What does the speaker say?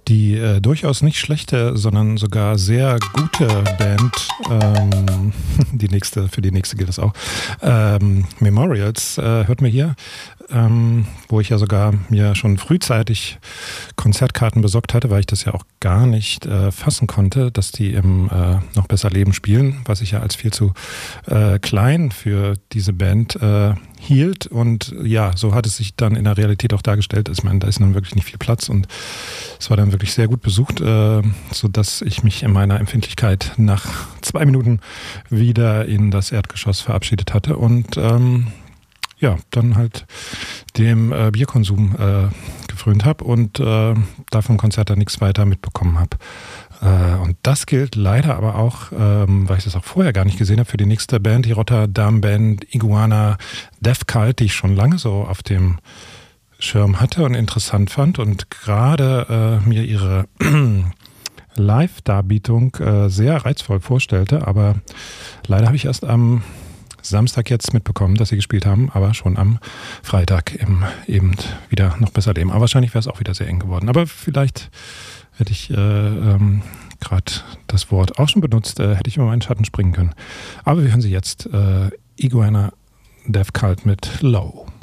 Die durchaus nicht schlechte, sondern sogar sehr gute Band, für die nächste gilt das auch, Memorials, hört mir hier, wo ich ja sogar mir schon frühzeitig Konzertkarten besorgt hatte, weil ich das ja auch gar nicht fassen konnte, dass die im Noch besser Leben spielen, was ich ja als viel zu klein für diese Band hielt. Und ja, so hat es sich dann in der Realität auch dargestellt. Ich meine, da ist nun wirklich nicht viel Platz und es war dann wirklich sehr gut besucht, sodass ich mich in meiner Empfindlichkeit nach 2 Minuten wieder in das Erdgeschoss verabschiedet hatte und ja, dann halt dem Bierkonsum gefrönt habe und da vom Konzert dann nichts weiter mitbekommen habe. Und das gilt leider aber auch, weil ich das auch vorher gar nicht gesehen habe, für die nächste Band, die Rotterdam-Band Iguana Death Cult, die ich schon lange so auf dem Schirm hatte und interessant fand und gerade mir ihre Live-Darbietung sehr reizvoll vorstellte, aber leider habe ich erst am Samstag jetzt mitbekommen, dass sie gespielt haben, aber schon am Freitag eben wieder Noch besser leben. Aber wahrscheinlich wäre es auch wieder sehr eng geworden. Aber vielleicht hätte ich gerade das Wort auch schon benutzt, hätte ich über meinen Schatten springen können. Aber wir hören sie jetzt, Iguana Death Cult mit Low.